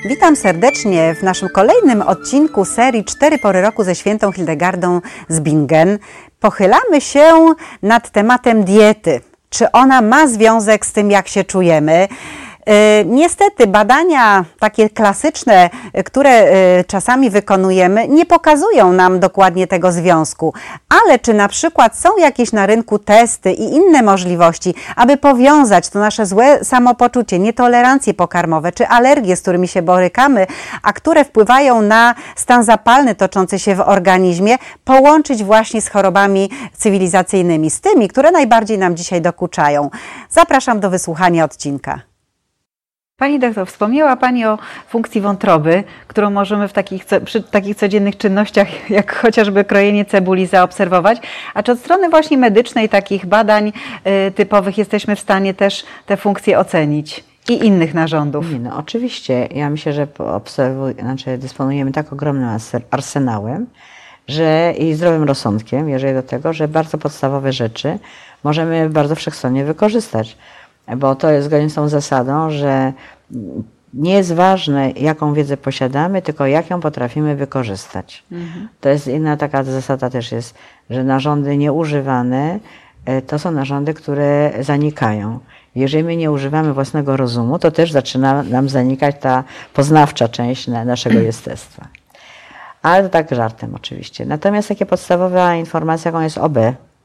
Witam serdecznie w naszym kolejnym odcinku serii 4 pory roku ze świętą Hildegardą z Bingen. Pochylamy się nad tematem diety. Czy ona ma związek z tym, jak się czujemy? Niestety badania takie klasyczne, które czasami wykonujemy, nie pokazują nam dokładnie tego związku. Ale czy na przykład są jakieś na rynku testy i inne możliwości, aby powiązać to nasze złe samopoczucie, nietolerancje pokarmowe czy alergie, z którymi się borykamy, a które wpływają na stan zapalny toczący się w organizmie, połączyć właśnie z chorobami cywilizacyjnymi, z tymi, które najbardziej nam dzisiaj dokuczają? Zapraszam do wysłuchania odcinka. Pani doktor, wspomniała Pani o funkcji wątroby, którą możemy przy takich codziennych czynnościach, jak chociażby krojenie cebuli, zaobserwować. A czy od strony właśnie medycznej, takich badań typowych, jesteśmy w stanie też te funkcje ocenić i innych narządów? No, oczywiście. Ja myślę, że dysponujemy tak ogromnym arsenałem, i zdrowym rozsądkiem, jeżeli do tego, że bardzo podstawowe rzeczy możemy bardzo wszechstronnie wykorzystać. Bo to jest zgodnie z tą zasadą, że nie jest ważne, jaką wiedzę posiadamy, tylko jak ją potrafimy wykorzystać. To jest inna taka zasada też jest, że narządy nieużywane to są narządy, które zanikają. Jeżeli my nie używamy własnego rozumu, to też zaczyna nam zanikać ta poznawcza część naszego jestestwa. Ale to tak żartem oczywiście. Natomiast taka podstawowa informacja, jaką jest OB,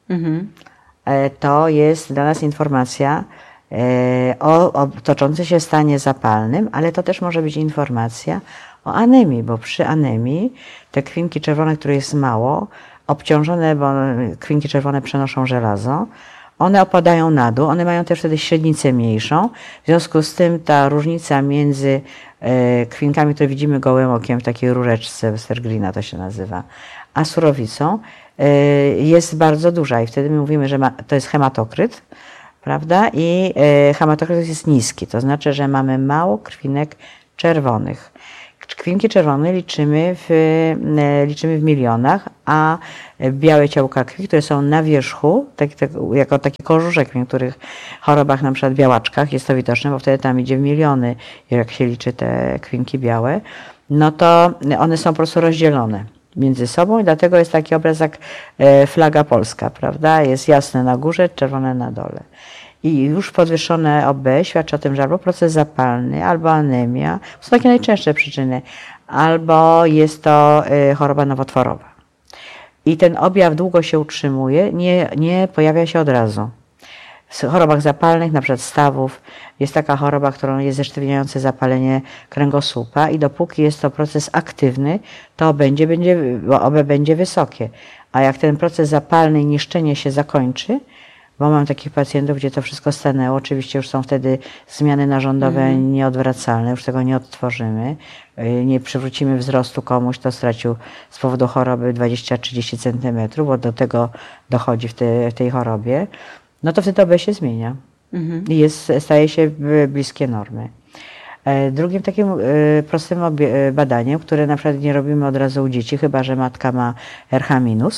to jest dla nas informacja o toczącym się stanie zapalnym, ale to też może być informacja o anemii, bo przy anemii te krwinki czerwone, które jest mało, obciążone, bo krwinki czerwone przenoszą żelazo, one opadają na dół, one mają też wtedy średnicę mniejszą, w związku z tym ta różnica między krwinkami, które widzimy gołym okiem w takiej rureczce Westerglina to się nazywa, a surowicą jest bardzo duża i wtedy my mówimy, że to jest hematokryt, prawda? I hematokryt jest niski, to znaczy, że mamy mało krwinek czerwonych. Krwinki czerwone liczymy w milionach, a białe ciałka krwi, które są na wierzchu, jako taki korzuszek w niektórych chorobach, na przykład białaczkach, jest to widoczne, bo wtedy tam idzie w miliony, jak się liczy te krwinki białe, no to one są po prostu rozdzielone między sobą i dlatego jest taki obraz jak flaga polska, prawda? Jest jasne na górze, czerwone na dole. I już podwyższone OB świadczy o tym, że albo proces zapalny, albo anemia, to są takie najczęstsze przyczyny, albo jest to choroba nowotworowa. I ten objaw długo się utrzymuje, nie pojawia się od razu. W chorobach zapalnych, na przykład stawów, jest taka choroba, którą jest zesztywniające zapalenie kręgosłupa i dopóki jest to proces aktywny, to OB będzie wysokie. A jak ten proces zapalny i niszczenie się zakończy, bo mam takich pacjentów, gdzie to wszystko stanęło, oczywiście już są wtedy zmiany narządowe nieodwracalne, już tego nie odtworzymy, nie przywrócimy wzrostu komuś, kto stracił z powodu choroby 20-30 cm, bo do tego dochodzi w tej chorobie, no to wtedy OB się zmienia i staje się bliskie normy. Drugim takim prostym badaniem, które na przykład nie robimy od razu u dzieci, chyba że matka ma RH-,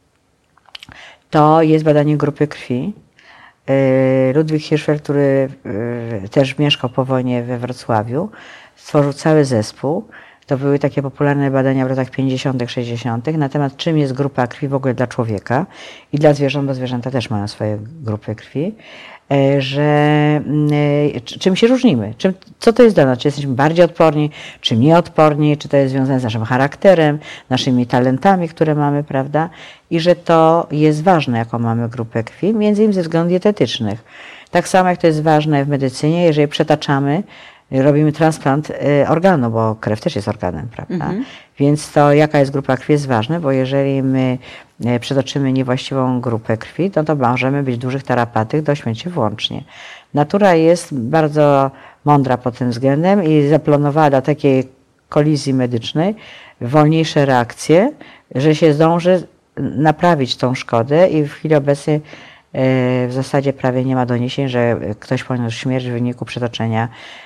to jest badanie grupy krwi. Ludwik Hirschfeld, który też mieszkał po wojnie we Wrocławiu, stworzył cały zespół. To były takie popularne badania w latach 50., 60. na temat, czym jest grupa krwi w ogóle dla człowieka i dla zwierząt, bo zwierzęta też mają swoje grupy krwi, czym się różnimy, co to jest dla nas, czy jesteśmy bardziej odporni, czy mniej odporni, czy to jest związane z naszym charakterem, naszymi talentami, które mamy, prawda? I że to jest ważne, jaką mamy grupę krwi, między innymi ze względów dietetycznych. Tak samo jak to jest ważne w medycynie, jeżeli przetaczamy, robimy transplant organu, bo krew też jest organem, prawda? Więc to jaka jest grupa krwi jest ważne, bo jeżeli my przetoczymy niewłaściwą grupę krwi, to możemy być dużych tarapatyk do śmierci włącznie. Natura jest bardzo mądra pod tym względem i zaplanowała dla takiej kolizji medycznej wolniejsze reakcje, że się zdąży naprawić tą szkodę i w chwili obecnej w zasadzie prawie nie ma doniesień, że ktoś poniósł śmierć w wyniku przetoczenia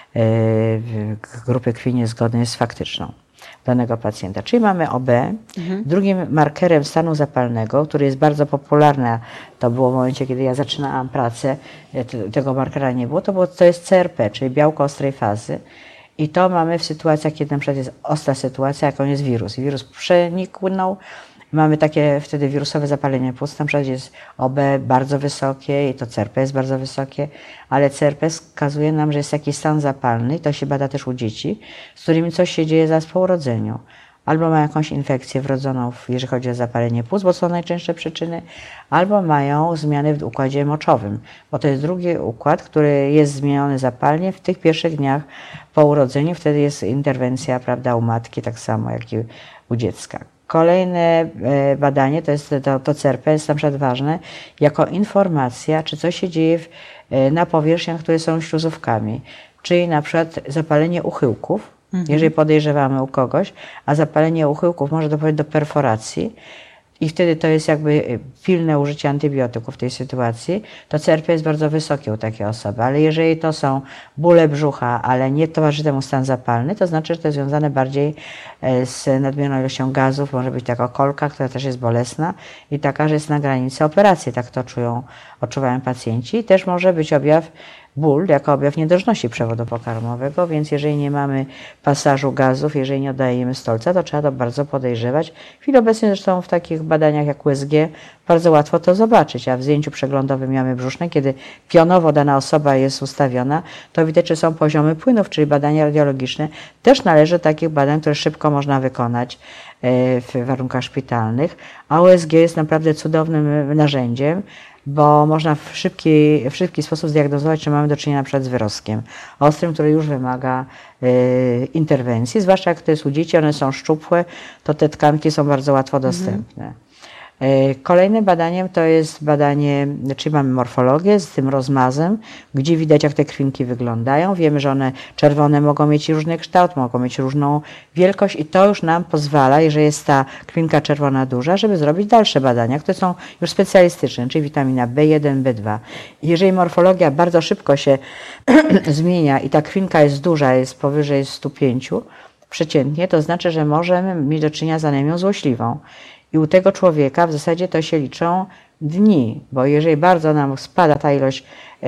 grupy krwi niezgodnej z faktyczną danego pacjenta. Czyli mamy OB. Drugim markerem stanu zapalnego, który jest bardzo popularny, to było w momencie, kiedy ja zaczynałam pracę, tego markera nie było, to jest CRP, czyli białko ostrej fazy. I to mamy w sytuacjach, kiedy na przykład jest ostra sytuacja, jaką jest wirus. I wirus przeniknął, mamy takie wtedy wirusowe zapalenie płuc, na przykład jest OB bardzo wysokie i to CRP jest bardzo wysokie, ale CRP wskazuje nam, że jest jakiś stan zapalny i to się bada też u dzieci, z którymi coś się dzieje zaraz po urodzeniu. Albo mają jakąś infekcję wrodzoną, jeżeli chodzi o zapalenie płuc, bo są najczęstsze przyczyny, albo mają zmiany w układzie moczowym, bo to jest drugi układ, który jest zmieniony zapalnie w tych pierwszych dniach po urodzeniu. Wtedy jest interwencja, prawda, u matki, tak samo jak i u dziecka. Kolejne badanie, to CRP jest na przykład ważne jako informacja, czy coś się dzieje na powierzchniach, które są śluzówkami, czyli na przykład zapalenie uchyłków, jeżeli podejrzewamy u kogoś, a zapalenie uchyłków może doprowadzić do perforacji i wtedy to jest jakby pilne użycie antybiotyków w tej sytuacji, to CRP jest bardzo wysokie u takiej osoby, ale jeżeli to są bóle brzucha, ale nie towarzyszy temu stan zapalny, to znaczy, że to jest związane bardziej z nadmierną ilością gazów, może być taka kolka, która też jest bolesna i taka, że jest na granicy operacji, tak to odczuwają pacjenci. I też może być objaw ból jako objaw niedożności przewodu pokarmowego, więc jeżeli nie mamy pasażu gazów, jeżeli nie oddajemy stolca, to trzeba to bardzo podejrzewać. W chwili obecnej zresztą w takich badaniach jak USG bardzo łatwo to zobaczyć, a w zdjęciu przeglądowym jamy brzusznej, kiedy pionowo dana osoba jest ustawiona, to widać, czy są poziomy płynów, czyli badania radiologiczne. Też należy do takich badań, które szybko można wykonać w warunkach szpitalnych, a USG jest naprawdę cudownym narzędziem, bo można w szybki sposób zdiagnozować, czy mamy do czynienia na przykład z wyrostkiem ostrym, który już wymaga interwencji, zwłaszcza jak to jest u dzieci, one są szczupłe, to te tkanki są bardzo łatwo dostępne. Kolejnym badaniem to jest badanie, czyli mamy morfologię z tym rozmazem, gdzie widać, jak te krwinki wyglądają. Wiemy, że one czerwone mogą mieć różny kształt, mogą mieć różną wielkość i to już nam pozwala, jeżeli jest ta krwinka czerwona duża, żeby zrobić dalsze badania, które są już specjalistyczne, czyli witamina B1, B2. Jeżeli morfologia bardzo szybko się zmienia i ta krwinka jest duża, jest powyżej 105 przeciętnie, to znaczy, że możemy mieć do czynienia z anemią złośliwą. I u tego człowieka w zasadzie to się liczą dni, bo jeżeli bardzo nam spada ta ilość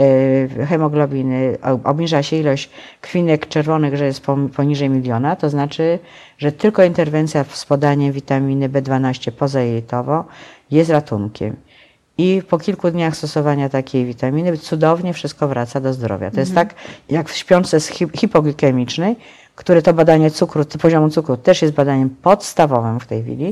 hemoglobiny, obniża się ilość krwinek czerwonych, że jest poniżej 1 000 000, to znaczy, że tylko interwencja z podaniem witaminy B12 pozajelitowo jest ratunkiem. I po kilku dniach stosowania takiej witaminy cudownie wszystko wraca do zdrowia. To jest tak jak w śpiączce hipoglikemicznej, które to badanie poziomu cukru też jest badaniem podstawowym w tej chwili,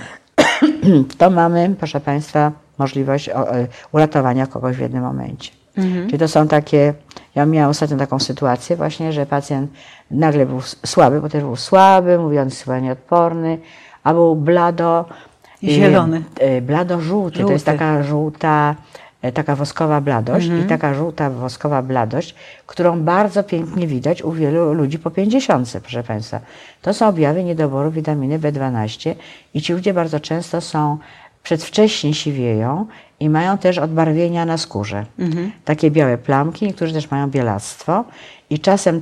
to mamy, proszę Państwa, możliwość uratowania kogoś w jednym momencie. Czyli to są takie, ja miałam ostatnio taką sytuację właśnie, że pacjent nagle był słaby, bo też był słaby, mówiąc chyba nieodporny, a był zielony. Blado-żółty, to jest taka żółta, taka woskowa bladość i taka żółta woskowa bladość, którą bardzo pięknie widać u wielu ludzi po 50, proszę Państwa. To są objawy niedoboru witaminy B12 i ci ludzie bardzo często przedwcześnie siwieją i mają też odbarwienia na skórze. Takie białe plamki, niektórzy też mają bielactwo i czasem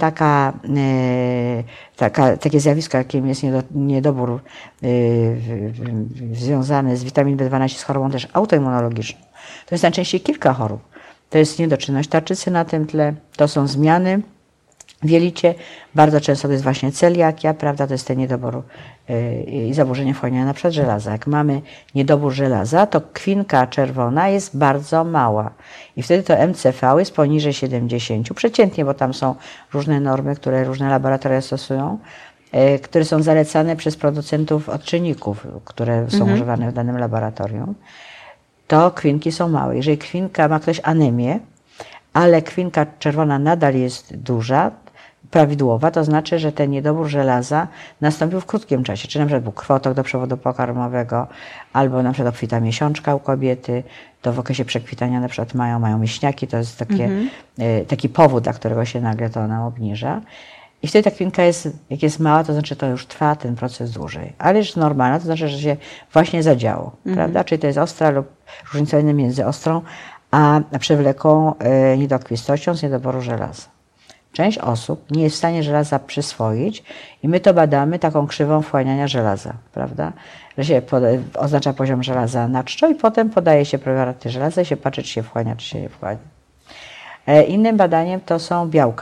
takie zjawisko, jakim jest niedobór związany z witaminą B12, z chorobą też autoimmunologiczną. To jest najczęściej kilka chorób. To jest niedoczynność tarczycy na tym tle, to są zmiany w jelicie, bardzo często to jest właśnie celiakia, prawda, to jest ten niedobór i zaburzenie wchłaniania na przykład żelaza. Jak mamy niedobór żelaza, to krwinka czerwona jest bardzo mała i wtedy to MCV jest poniżej 70 przeciętnie, bo tam są różne normy, które różne laboratoria stosują, które są zalecane przez producentów odczynników, które są używane w danym laboratorium. To krwinki są małe. Jeżeli krwinka ma ktoś anemię, ale krwinka czerwona nadal jest duża, prawidłowa, to znaczy, że ten niedobór żelaza nastąpił w krótkim czasie. Czyli na przykład był krwotok do przewodu pokarmowego, albo na przykład obfita miesiączka u kobiety, to w okresie przekwitania na przykład mają mięśniaki, to jest taki powód, dla którego się nagle to ona obniża. I wtedy ta krwinka jak jest mała, to znaczy, to już trwa ten proces dłużej. Ale jest normalna, to znaczy, że się właśnie zadziało, prawda? Czyli to jest ostra lub różnica między ostrą a przewlekłą niedokrwistością z niedoboru żelaza. Część osób nie jest w stanie żelaza przyswoić i my to badamy taką krzywą wchłaniania żelaza, prawda? Że się oznacza poziom żelaza na czczo i potem podaje się preparaty żelaza i się patrzy, czy się wchłania, czy się nie wchłania. Innym badaniem to są białka.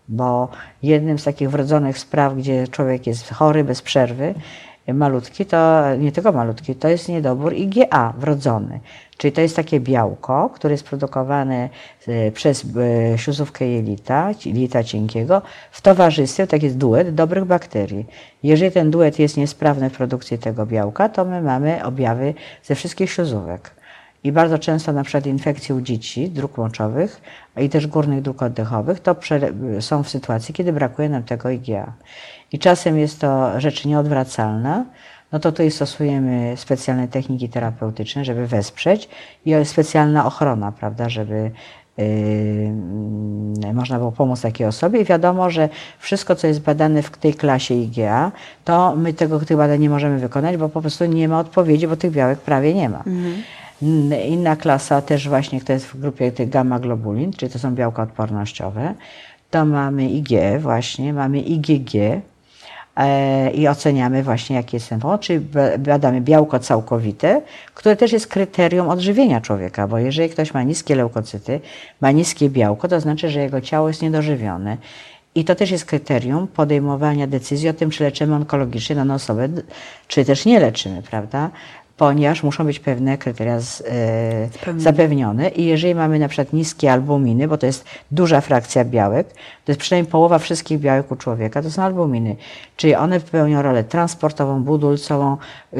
bo jednym z takich wrodzonych spraw, gdzie człowiek jest chory bez przerwy, malutki, to nie tylko malutki, to jest niedobór IgA wrodzony. Czyli to jest takie białko, które jest produkowane przez śluzówkę jelita cienkiego w towarzystwie, tak jest duet dobrych bakterii. Jeżeli ten duet jest niesprawny w produkcji tego białka, to my mamy objawy ze wszystkich śluzówek. I bardzo często na przykład infekcje u dzieci, dróg moczowych i też górnych dróg oddechowych, to są w sytuacji, kiedy brakuje nam tego IgA. I czasem jest to rzecz nieodwracalna, no to tutaj stosujemy specjalne techniki terapeutyczne, żeby wesprzeć i specjalna ochrona, prawda, żeby można było pomóc takiej osobie. I wiadomo, że wszystko, co jest badane w tej klasie IgA, to my tych badań nie możemy wykonać, bo po prostu nie ma odpowiedzi, bo tych białek prawie nie ma. Inna klasa też właśnie, która jest w grupie tych gamma-globulin, czyli to są białka odpornościowe, to mamy IgE właśnie, mamy IgG i oceniamy właśnie, jaki jest ten powód, czyli badamy białko całkowite, które też jest kryterium odżywienia człowieka, bo jeżeli ktoś ma niskie leukocyty, ma niskie białko, to znaczy, że jego ciało jest niedożywione. I to też jest kryterium podejmowania decyzji o tym, czy leczymy onkologicznie daną osobę, czy też nie leczymy, prawda? Ponieważ muszą być pewne kryteria zapewnione i jeżeli mamy na przykład niskie albuminy, bo to jest duża frakcja białek, to jest przynajmniej połowa wszystkich białek u człowieka, to są albuminy, czyli one pełnią rolę transportową, budulcową,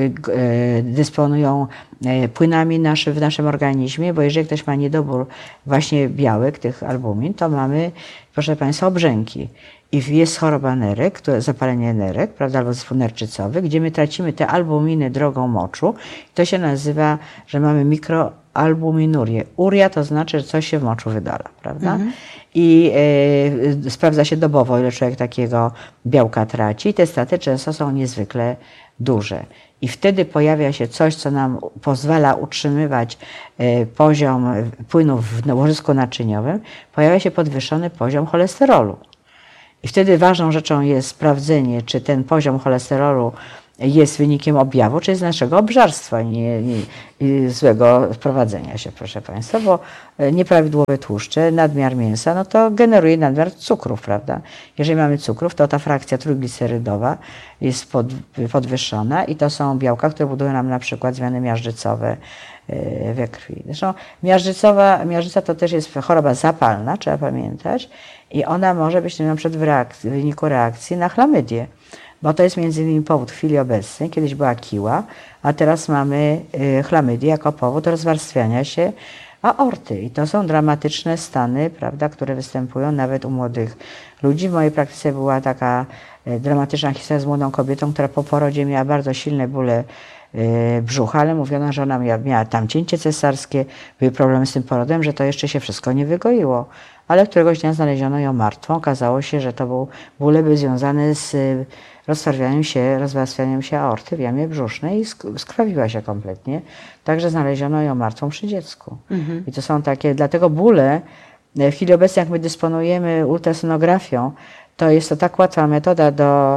dysponują płynami w naszym organizmie, bo jeżeli ktoś ma niedobór właśnie białek, tych albumin, to mamy, proszę Państwa, obrzęki. I jest choroba nerek, zapalenie nerek, prawda, albo zespół nerczycowy, gdzie my tracimy te albuminy drogą moczu. To się nazywa, że mamy mikroalbuminurię. Uria to znaczy, że coś się w moczu wydala, prawda? I sprawdza się dobowo, ile człowiek takiego białka traci. I te straty często są niezwykle duże. I wtedy pojawia się coś, co nam pozwala utrzymywać poziom płynów w łożysku naczyniowym. Pojawia się podwyższony poziom cholesterolu. I wtedy ważną rzeczą jest sprawdzenie, czy ten poziom cholesterolu jest wynikiem objawu, czy jest naszego obżarstwa, nie złego prowadzenia się, proszę Państwa, bo nieprawidłowe tłuszcze, nadmiar mięsa, no to generuje nadmiar cukrów, prawda? Jeżeli mamy cukrów, to ta frakcja trójglicerydowa jest podwyższona i to są białka, które budują nam na przykład zmiany miażdżycowe we krwi. Zresztą miażdżyca to też jest choroba zapalna, trzeba pamiętać, i ona może być na przykład w wyniku reakcji na chlamydię, bo to jest między innymi powód w chwili obecnej. Kiedyś była kiła, a teraz mamy chlamydię jako powód rozwarstwiania się aorty. I to są dramatyczne stany, prawda, które występują nawet u młodych ludzi. W mojej praktyce była taka dramatyczna historia z młodą kobietą, która po porodzie miała bardzo silne bóle brzucha, ale mówiono, że ona miała tam cięcie cesarskie, były problemy z tym porodem, że to jeszcze się wszystko nie wygoiło. Ale któregoś dnia znaleziono ją martwą. Okazało się, że to bóle były związane z rozwarstwianiem się aorty w jamie brzusznej i skrwawiła się kompletnie. Także znaleziono ją martwą przy dziecku. I to są takie, dlatego bóle, w chwili obecnej jak my dysponujemy ultrasonografią, to jest to tak łatwa metoda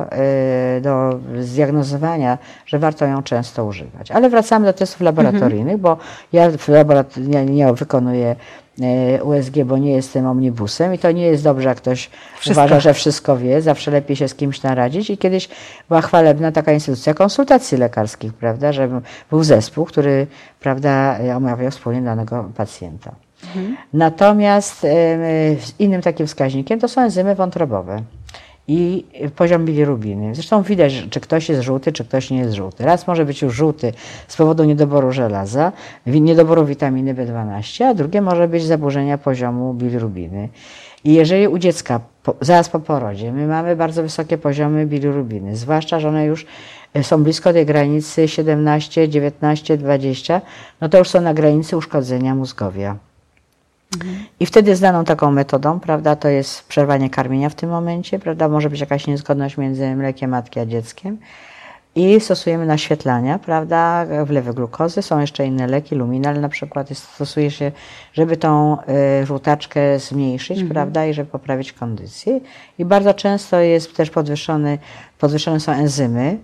do zdiagnozowania, że warto ją często używać. Ale wracamy do testów laboratoryjnych, bo ja nie wykonuję USG, bo nie jestem omnibusem i to nie jest dobrze, jak ktoś uważa, że wszystko wie. Zawsze lepiej się z kimś naradzić i kiedyś była chwalebna taka instytucja konsultacji lekarskich, prawda, że był zespół, który, prawda, omawiał wspólnie danego pacjenta. Natomiast innym takim wskaźnikiem to są enzymy wątrobowe i poziom bilirubiny. Zresztą widać, czy ktoś jest żółty, czy ktoś nie jest żółty. Raz może być już żółty z powodu niedoboru żelaza, niedoboru witaminy B12, a drugie może być zaburzenia poziomu bilirubiny. I jeżeli u dziecka zaraz po porodzie my mamy bardzo wysokie poziomy bilirubiny, zwłaszcza, że one już są blisko tej granicy 17, 19, 20, no to już są na granicy uszkodzenia mózgowia. I wtedy znaną taką metodą, prawda, to jest przerwanie karmienia w tym momencie, prawda, może być jakaś niezgodność między mlekiem matki a dzieckiem i stosujemy naświetlania, prawda, wlewy glukozy, są jeszcze inne leki, luminal na przykład, stosuje się, żeby tą żółtaczkę zmniejszyć, prawda, i żeby poprawić kondycję. I bardzo często jest też podwyższone są enzymy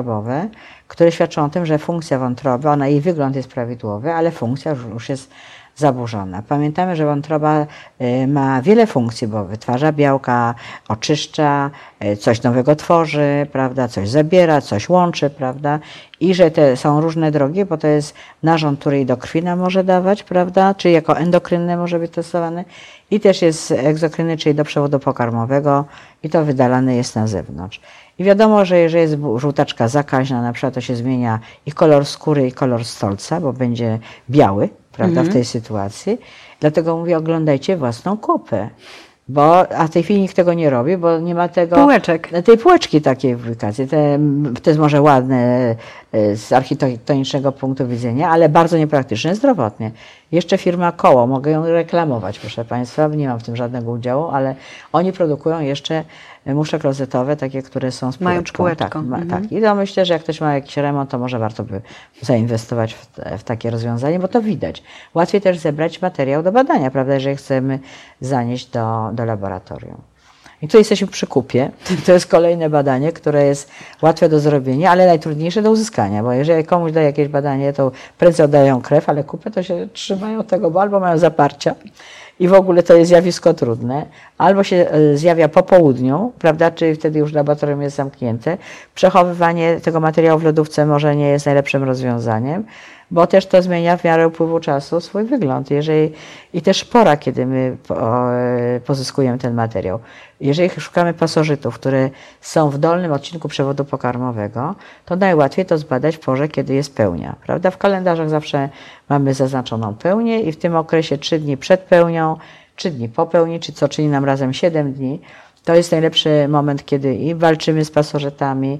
wątrobowe, które świadczą o tym, że funkcja wątroby, jej wygląd jest prawidłowy, ale funkcja już jest zaburzona. Pamiętamy, że wątroba ma wiele funkcji, bo wytwarza białka, oczyszcza, coś nowego tworzy, prawda, coś zabiera, coś łączy, prawda, i że te są różne drogi, bo to jest narząd, który i do krwi nam może dawać, prawda, czyli jako endokrynny może być stosowany, i też jest egzokrynny, czyli do przewodu pokarmowego, i to wydalane jest na zewnątrz. I wiadomo, że jeżeli jest żółtaczka zakaźna, na przykład, to się zmienia i kolor skóry, i kolor stolca, bo będzie biały, prawda, w tej sytuacji. Dlatego mówię, oglądajcie własną kupę. A w tej chwili nikt tego nie robi, bo nie ma tego... Półeczek. Tej półeczki takiej w publikacji. To jest może ładne z architektonicznego punktu widzenia, ale bardzo niepraktyczne zdrowotnie. Jeszcze firma Koło, mogę ją reklamować, proszę Państwa, nie mam w tym żadnego udziału, ale oni produkują jeszcze muszle klozetowe, takie, które są z półeczką. Mają półeczką. Tak. I to myślę, że jak ktoś ma jakiś remont, to może warto by zainwestować w takie rozwiązanie, bo to widać. Łatwiej też zebrać materiał do badania, prawda, jeżeli chcemy zanieść do laboratorium. I tu jesteśmy przy kupie. To jest kolejne badanie, które jest łatwe do zrobienia, ale najtrudniejsze do uzyskania, bo jeżeli komuś daje jakieś badanie, to prędzej oddają krew, ale kupę to się trzymają tego, bo albo mają zaparcia i w ogóle to jest zjawisko trudne, albo się zjawia po południu, prawda, czyli wtedy już laboratorium jest zamknięte. Przechowywanie tego materiału w lodówce może nie jest najlepszym rozwiązaniem, bo też to zmienia w miarę upływu czasu swój wygląd. I też pora, kiedy my pozyskujemy ten materiał. Jeżeli szukamy pasożytów, które są w dolnym odcinku przewodu pokarmowego, to najłatwiej to zbadać w porze, kiedy jest pełnia. Prawda? W kalendarzach zawsze mamy zaznaczoną pełnię i w tym okresie 3 dni przed pełnią, 3 dni po pełni, co czyni nam razem 7 dni. To jest najlepszy moment, kiedy i walczymy z pasożytami,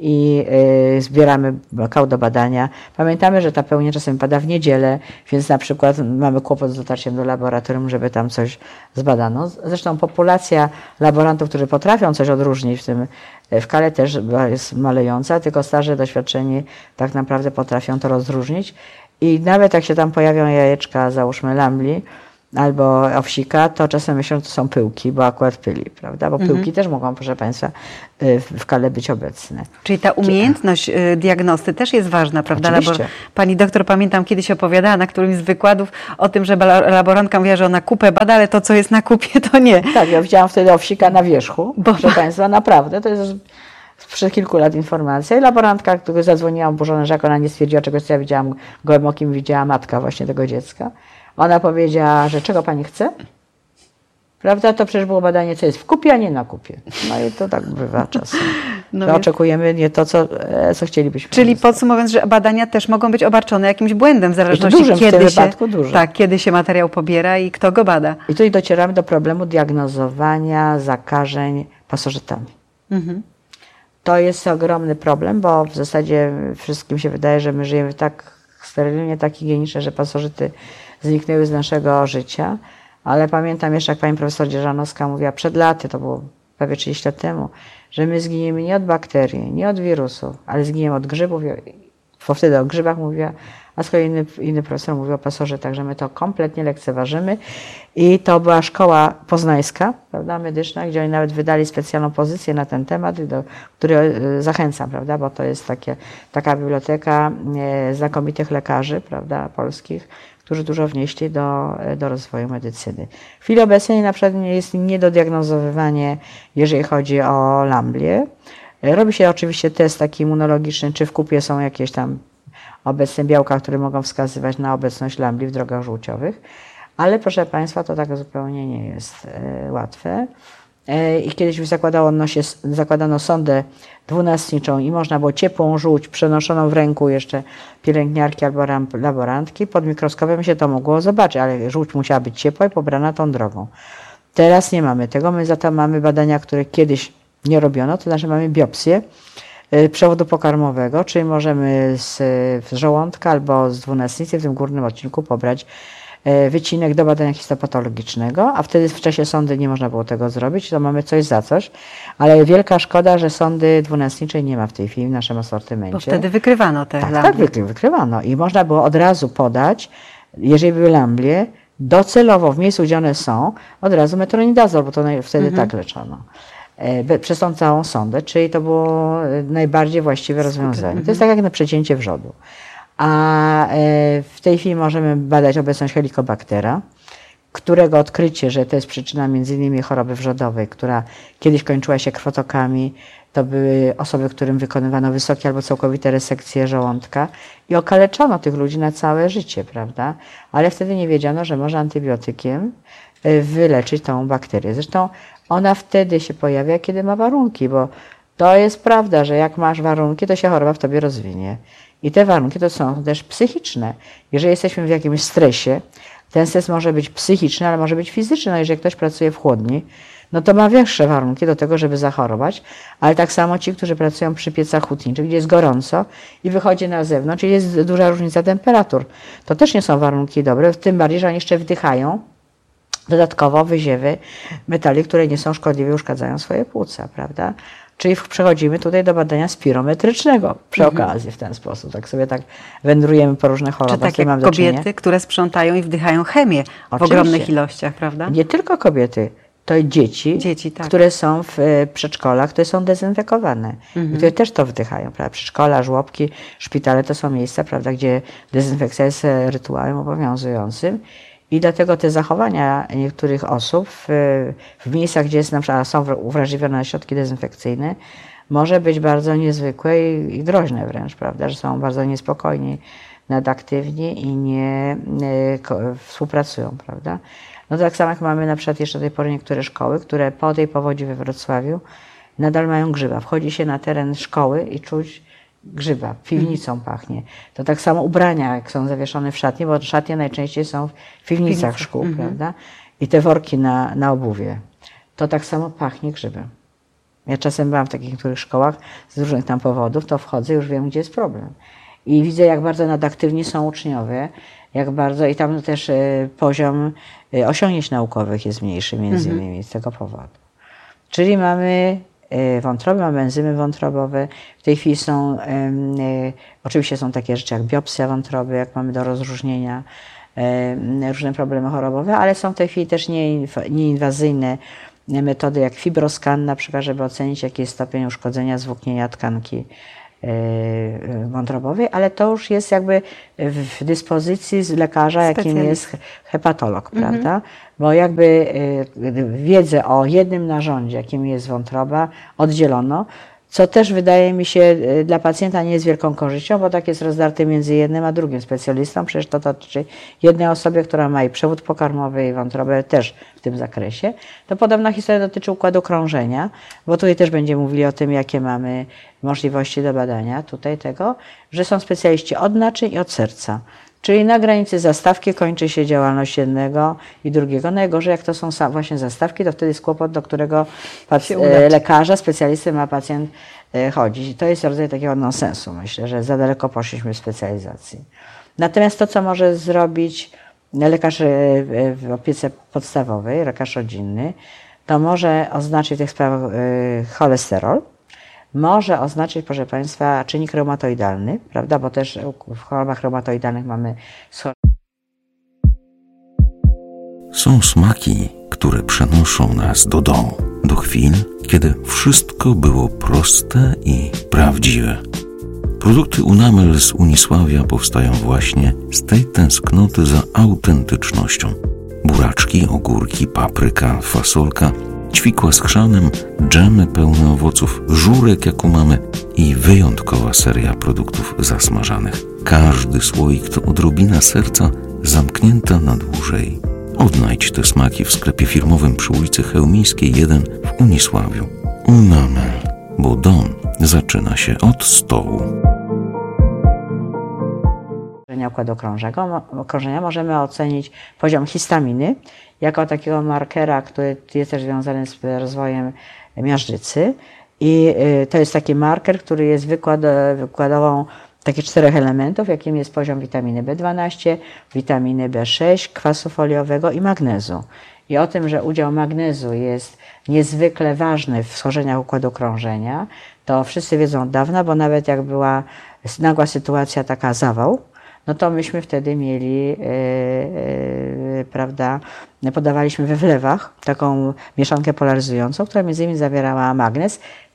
i zbieramy kał do badania. Pamiętamy, że ta pełnia czasem pada w niedzielę, więc na przykład mamy kłopot z dotarciem do laboratorium, żeby tam coś zbadano. Zresztą populacja laborantów, którzy potrafią coś odróżnić w kale też jest malejąca, tylko starzy, doświadczeni tak naprawdę potrafią to rozróżnić. I nawet jak się tam pojawią jajeczka, załóżmy lambli, albo owsika, to czasem myślą, że to są pyłki, bo akurat pyli, prawda? Bo pyłki też mogą, proszę Państwa, w kale być obecne. Czyli ta umiejętność diagnosty też jest ważna, prawda? Oczywiście. Pani doktor, pamiętam, kiedyś opowiadała na którymś z wykładów o tym, że laborantka mówiła, że ona kupę bada, ale to, co jest na kupie, to nie. Tak, ja widziałam wtedy owsika na wierzchu, proszę Państwa, naprawdę, to jest sprzed kilku lat informacja. I laborantka, która zadzwoniła oburzona, że jak ona nie stwierdziła czegoś, co ja widziałam, gołym okiem widziała matka właśnie tego dziecka. Ona powiedziała, że czego pani chce? Prawda? To przecież było badanie, co jest w kupie, a nie na kupie. No i to tak bywa czasem. No oczekujemy nie to, co chcielibyśmy. Czyli podsumowując, że badania też mogą być obarczone jakimś błędem, w zależności dużym, kiedy się materiał pobiera i kto go bada. I tutaj docieramy do problemu diagnozowania zakażeń pasożytami. To jest ogromny problem, bo w zasadzie wszystkim się wydaje, że my żyjemy tak sterylnie, tak higienicznie, że pasożyty zniknęły z naszego życia, ale pamiętam jeszcze, jak pani profesor Dzierżanowska mówiła przed laty, to było prawie 30 lat temu, że my zginiemy nie od bakterii, nie od wirusów, ale zginiemy od grzybów, bo wtedy o grzybach mówiła, a z kolei inny profesor mówił o pasożytach, że my to kompletnie lekceważymy i to była szkoła poznańska, prawda, medyczna, gdzie oni nawet wydali specjalną pozycję na ten temat, do której zachęcam, prawda, bo to jest taka biblioteka znakomitych lekarzy, prawda, polskich, którzy dużo wnieśli do rozwoju medycyny. W chwili obecnej na przykład jest niedodiagnozowywanie, jeżeli chodzi o lamblię. Robi się oczywiście test taki immunologiczny, czy w kupie są jakieś tam obecne białka, które mogą wskazywać na obecność lambli w drogach żółciowych, ale proszę Państwa, to tak zupełnie nie jest łatwe. I kiedyś zakładano sondę dwunastniczą i można było ciepłą żółć przenoszoną w ręku jeszcze pielęgniarki albo laborantki. Pod mikroskopem się to mogło zobaczyć, ale żółć musiała być ciepła i pobrana tą drogą. Teraz nie mamy tego, my za to mamy badania, które kiedyś nie robiono, to znaczy mamy biopsję przewodu pokarmowego, czyli możemy z żołądka albo z dwunastnicy w tym górnym odcinku pobrać wycinek do badania histopatologicznego, a wtedy w czasie sondy nie można było tego zrobić, to mamy coś za coś, ale wielka szkoda, że sondy dwunastniczej nie ma w tej chwili w naszym asortymencie. Bo wtedy wykrywano te lamblie. Tak, wykrywano i można było od razu podać, jeżeli były lamblie, docelowo w miejscu, gdzie one są, od razu metronidazol, bo to wtedy tak leczono. Przez tą całą sondę, czyli to było najbardziej właściwe rozwiązanie. To jest tak jak na przecięcie wrzodu. A w tej chwili możemy badać obecność Helicobaktera, którego odkrycie, że to jest przyczyna m.in. choroby wrzodowej, która kiedyś kończyła się krwotokami. To były osoby, którym wykonywano wysokie albo całkowite resekcje żołądka i okaleczono tych ludzi na całe życie, prawda? Ale wtedy nie wiedziano, że może antybiotykiem wyleczyć tą bakterię. Zresztą ona wtedy się pojawia, kiedy ma warunki, bo to jest prawda, że jak masz warunki, to się choroba w tobie rozwinie. I te warunki to są też psychiczne. Jeżeli jesteśmy w jakimś stresie, ten stres może być psychiczny, ale może być fizyczny. No jeżeli ktoś pracuje w chłodni, no to ma większe warunki do tego, żeby zachorować, ale tak samo ci, którzy pracują przy piecach hutniczych, gdzie jest gorąco i wychodzi na zewnątrz, czyli jest duża różnica temperatur. To też nie są warunki dobre, tym bardziej, że oni jeszcze wdychają dodatkowo wyziewy metali, które nie są szkodliwe, uszkadzają swoje płuca, prawda? Czyli przechodzimy tutaj do badania spirometrycznego przy okazji w ten sposób. Tak sobie tak wędrujemy po różnych chorobach. Czy takie kobiety, które sprzątają i wdychają chemię w ogromnych ilościach, prawda? Nie tylko kobiety. To i dzieci tak, które są w przedszkolach, które są dezynfekowane i które też to wdychają. Prawda? Przedszkola, żłobki, szpitale to są miejsca, prawda, gdzie dezynfekcja jest rytuałem obowiązującym. I dlatego te zachowania niektórych osób w miejscach, gdzie jest, na przykład, są uwrażliwione na środki dezynfekcyjne, może być bardzo niezwykłe i groźne wręcz, prawda, że są bardzo niespokojni, nadaktywni i nie współpracują, prawda. No tak samo jak mamy na przykład jeszcze do tej pory niektóre szkoły, które po tej powodzi we Wrocławiu nadal mają grzyba. Wchodzi się na teren szkoły i czuć grzyba, piwnicą pachnie. To tak samo ubrania, jak są zawieszone w szatni, bo szatnie najczęściej są w piwnicach szkół, prawda? I te worki na obuwie. To tak samo pachnie grzybem. Ja czasem byłam w takich niektórych szkołach z różnych tam powodów, to wchodzę i już wiem, gdzie jest problem. I widzę, jak bardzo nadaktywni są uczniowie, jak bardzo i tam też poziom osiągnięć naukowych jest mniejszy między innymi z tego powodu. Czyli mamy wątroby, mamy enzymy wątrobowe. W tej chwili są, oczywiście są takie rzeczy jak biopsja wątroby, jak mamy do rozróżnienia różne problemy chorobowe, ale są w tej chwili też nieinwazyjne metody jak fibroskan, na przykład, żeby ocenić, jaki jest stopień uszkodzenia, zwłóknienia tkanki wątrobowej, ale to już jest jakby w dyspozycji z lekarza, jakim jest hepatolog, prawda? Bo jakby wiedzę o jednym narządzie, jakim jest wątroba, oddzielono, co też wydaje mi się dla pacjenta nie jest wielką korzyścią, bo tak jest rozdarte między jednym a drugim specjalistą. Przecież to dotyczy jednej osoby, która ma i przewód pokarmowy i wątrobę też w tym zakresie. To podobna historia dotyczy układu krążenia, bo tutaj też będziemy mówili o tym, jakie mamy możliwości do badania tutaj tego, że są specjaliści od naczyń i od serca. Czyli na granicy zastawki kończy się działalność jednego i drugiego. Najgorzej, jak to są właśnie zastawki, to wtedy jest kłopot, do którego lekarza, specjalisty ma pacjent chodzić. I to jest rodzaj takiego nonsensu, myślę, że za daleko poszliśmy w specjalizacji. Natomiast to, co może zrobić lekarz w opiece podstawowej, lekarz rodzinny, to może oznaczyć w tych sprawach cholesterol, może oznaczyć, proszę Państwa, czynnik reumatoidalny, prawda, bo też w chorobach reumatoidalnych mamy... Są smaki, które przenoszą nas do domu, do chwil, kiedy wszystko było proste i prawdziwe. Produkty Unamel z Unisławia powstają właśnie z tej tęsknoty za autentycznością. Buraczki, ogórki, papryka, fasolka, ćwikła z chrzanem, dżemy pełne owoców, żurek jak u mamy i wyjątkowa seria produktów zasmażanych. Każdy słoik to odrobina serca zamknięta na dłużej. Odnajdź te smaki w sklepie firmowym przy ulicy Chełmińskiej 1 w Unisławiu. Unamel, bo dom zaczyna się od stołu. Układu krążenia możemy ocenić poziom histaminy jako takiego markera, który jest też związany z rozwojem miażdżycy. I to jest taki marker, który jest wykładową takich 4 elementów, jakim jest poziom witaminy B12, witaminy B6, kwasu foliowego i magnezu. I o tym, że udział magnezu jest niezwykle ważny w schorzeniach układu krążenia, to wszyscy wiedzą od dawna, bo nawet jak była nagła sytuacja, taka zawał, no to myśmy wtedy mieli, prawda, podawaliśmy we wlewach taką mieszankę polaryzującą, która między innymi zawierała magnez.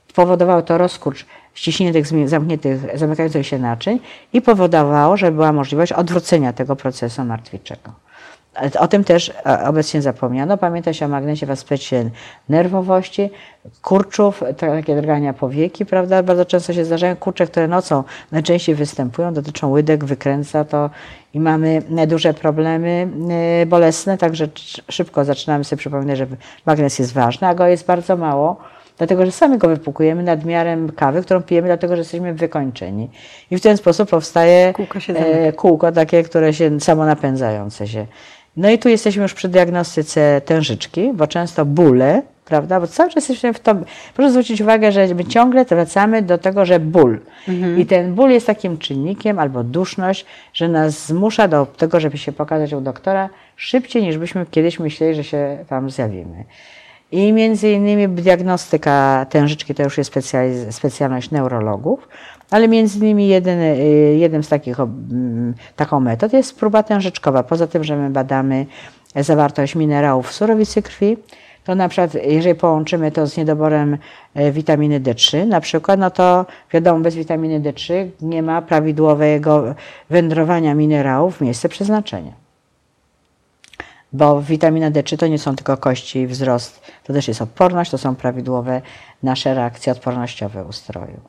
powodowało to rozkurcz, ściśnienie tych zamkniętych, zamykających się naczyń i powodowało, że była możliwość odwrócenia tego procesu martwiczego. O tym też obecnie zapomniano. Pamięta się o magnesie w aspekcie nerwowości, kurczów, takie drgania powieki, prawda? Bardzo często się zdarzają kurcze, które nocą najczęściej występują, dotyczą łydek, wykręca to i mamy duże problemy bolesne, także szybko zaczynamy sobie przypominać, że magnes jest ważny, a go jest bardzo mało, dlatego że sami go wypłukujemy nadmiarem kawy, którą pijemy, dlatego że jesteśmy wykończeni. I w ten sposób powstaje kółko takie, które się samonapędzające się. No i tu jesteśmy już przy diagnostyce tężyczki, bo często bóle, prawda, bo cały czas jesteśmy w to. Proszę zwrócić uwagę, że my ciągle wracamy do tego, że ból. I ten ból jest takim czynnikiem, albo duszność, że nas zmusza do tego, żeby się pokazać u doktora szybciej, niż byśmy kiedyś myśleli, że się tam zjawimy. I między innymi diagnostyka tężyczki to już jest specjalność neurologów, ale między innymi jednym z taką metod jest próba tężyczkowa. Poza tym, że my badamy zawartość minerałów w surowicy krwi, to na przykład jeżeli połączymy to z niedoborem witaminy D3 na przykład, no to wiadomo, bez witaminy D3 nie ma prawidłowego wędrowania minerałów w miejsce przeznaczenia. Bo witamina D3 to nie są tylko kości i wzrost, to też jest odporność, to są prawidłowe nasze reakcje odpornościowe ustroju.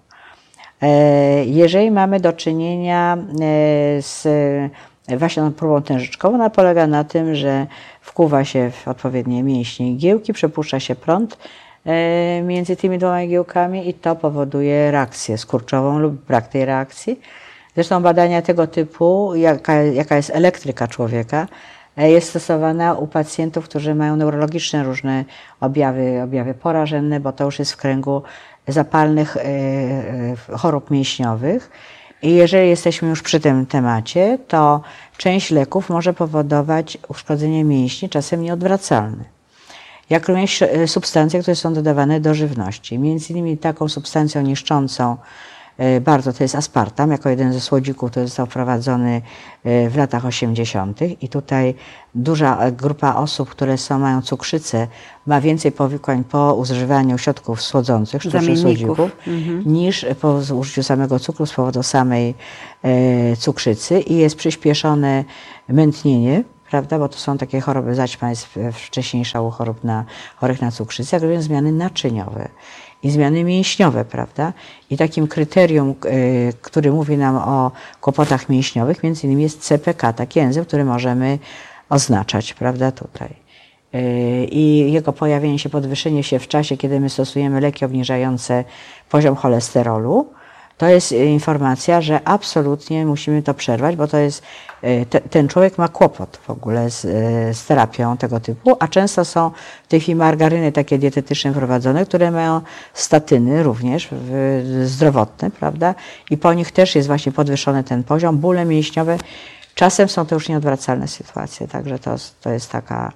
Jeżeli mamy do czynienia z właśnie tą próbą tężyczkową, ona polega na tym, że wkuwa się w odpowiednie mięśnie igiełki, przepuszcza się prąd między tymi dwoma igiełkami i to powoduje reakcję skurczową lub brak tej reakcji. Zresztą badania tego typu, jaka jest elektryka człowieka, jest stosowana u pacjentów, którzy mają neurologiczne różne objawy porażenne, bo to już jest w kręgu zapalnych chorób mięśniowych. I jeżeli jesteśmy już przy tym temacie, to część leków może powodować uszkodzenie mięśni, czasem nieodwracalne. Jak również substancje, które są dodawane do żywności. Między innymi taką substancją niszczącą bardzo to jest aspartam, jako jeden ze słodzików, który został wprowadzony w latach 80. I tutaj duża grupa osób, które mają cukrzycę, ma więcej powikłań po używaniu środków słodzących, sztucznych słodzików, niż po użyciu samego cukru z powodu samej cukrzycy i jest przyspieszone mętnienie, prawda, bo to są takie choroby zaćma, jest wcześniejsza u chorych na cukrzycę, jak również zmiany naczyniowe i zmiany mięśniowe, prawda? I takim kryterium, który mówi nam o kłopotach mięśniowych, między innymi jest CPK, taki enzym, który możemy oznaczać, prawda, tutaj. I jego pojawienie się, podwyższenie się w czasie, kiedy my stosujemy leki obniżające poziom cholesterolu, to jest informacja, że absolutnie musimy to przerwać, bo to jest, ten człowiek ma kłopot w ogóle z terapią tego typu, a często są w tej chwili margaryny takie dietetyczne wprowadzone, które mają statyny również zdrowotne, prawda? I po nich też jest właśnie podwyższony ten poziom, bóle mięśniowe. Czasem są to już nieodwracalne sytuacje, także to jest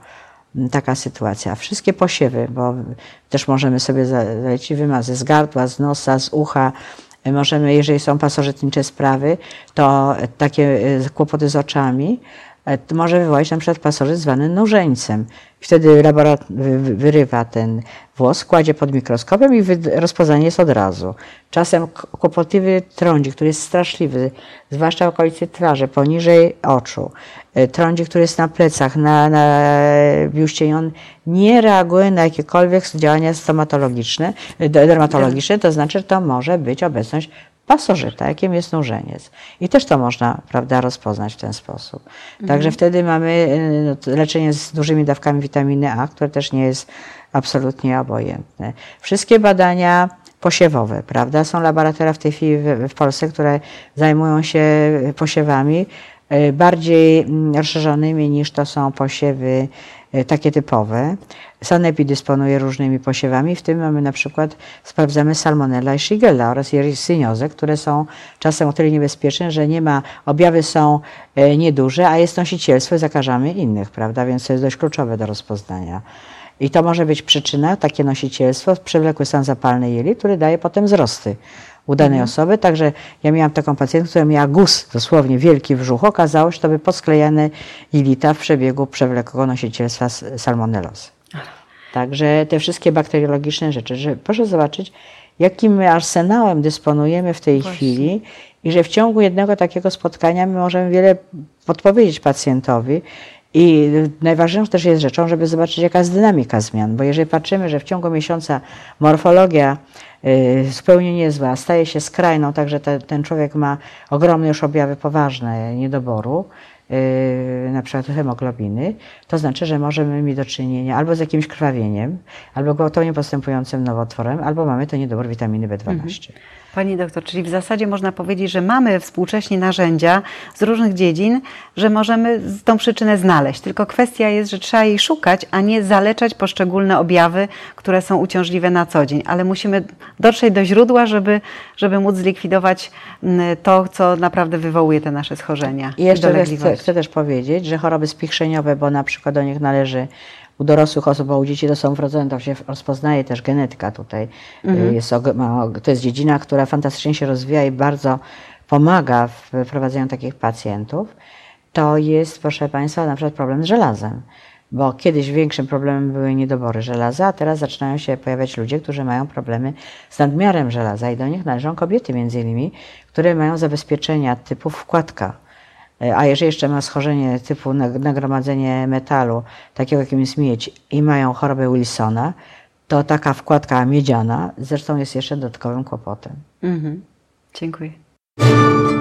taka sytuacja. Wszystkie posiewy, bo też możemy sobie zalecić wymazy z gardła, z nosa, z ucha. Możemy, jeżeli są pasożytnicze sprawy, to takie kłopoty z oczami może wywołać na przykład pasożyt zwany nużeńcem. Wtedy laborator wyrywa ten włos, kładzie pod mikroskopem i rozpoznanie jest od razu. Czasem kłopotliwy trądzik, który jest straszliwy, zwłaszcza w okolicy twarzy, poniżej oczu. Trądzik, który jest na plecach, na biuście, i on nie reaguje na jakiekolwiek działania stomatologiczne, dermatologiczne, to znaczy, że to może być obecność pasożyta, jakim jest nużeniec. I też to można, prawda, rozpoznać w ten sposób. Także wtedy mamy leczenie z dużymi dawkami witaminy A, które też nie jest absolutnie obojętne. Wszystkie badania posiewowe, prawda, są laboratoria w tej chwili w Polsce, które zajmują się posiewami bardziej rozszerzonymi niż to są posiewy takie typowe. Sanepid dysponuje różnymi posiewami, w tym mamy na przykład, sprawdzamy salmonella i shigella oraz yersiniozę, które są czasem o tyle niebezpieczne, że objawy są nieduże, a jest nosicielstwo i zakażamy innych, prawda, więc to jest dość kluczowe do rozpoznania. I to może być przyczyna, takie nosicielstwo, przewlekły stan zapalny jelit, który daje potem wzrosty u danej osoby. Także ja miałam taką pacjentkę, która miała guz, dosłownie wielki brzuch. Okazało się, że to by posklejane jelita w przebiegu przewlekłego nosicielstwa salmonellozy. Także te wszystkie bakteriologiczne rzeczy, że proszę zobaczyć, jakim my arsenałem dysponujemy w tej chwili i że w ciągu jednego takiego spotkania my możemy wiele podpowiedzieć pacjentowi. I najważniejszą też jest rzeczą, żeby zobaczyć, jaka jest dynamika zmian, bo jeżeli patrzymy, że w ciągu miesiąca morfologia zupełnie niezła staje się skrajną, także ten człowiek ma ogromne już objawy poważne niedoboru, na przykład hemoglobiny, to znaczy, że możemy mieć do czynienia albo z jakimś krwawieniem, albo gwałtownie postępującym nowotworem, albo mamy to niedobór witaminy B12. Pani doktor, czyli w zasadzie można powiedzieć, że mamy współcześnie narzędzia z różnych dziedzin, że możemy tą przyczynę znaleźć. Tylko kwestia jest, że trzeba jej szukać, a nie zaleczać poszczególne objawy, które są uciążliwe na co dzień. Ale musimy dotrzeć do źródła, żeby móc zlikwidować to, co naprawdę wywołuje te nasze schorzenia. I jeszcze chcę też powiedzieć, że choroby spichrzeniowe, bo na przykład do nich należy u dorosłych osób, bo u dzieci to są wrodzone, to się rozpoznaje też genetyka tutaj. To jest dziedzina, która fantastycznie się rozwija i bardzo pomaga w prowadzeniu takich pacjentów. To jest, proszę Państwa, na przykład problem z żelazem. Bo kiedyś większym problemem były niedobory żelaza, a teraz zaczynają się pojawiać ludzie, którzy mają problemy z nadmiarem żelaza i do nich należą kobiety między innymi, które mają zabezpieczenia typu wkładka. A jeżeli jeszcze ma schorzenie typu nagromadzenie metalu, takiego jakim jest miedź, i mają chorobę Wilsona, to taka wkładka miedziana zresztą jest jeszcze dodatkowym kłopotem. Dziękuję.